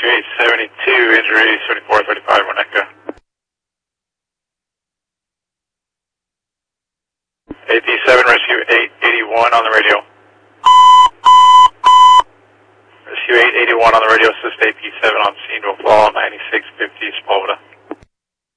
3872, injury 7435, Winnetka. AP7, rescue 881 on the radio. Rescue 881 on the radio, assist AP7 on scene to a fall 9650 Sepulveda.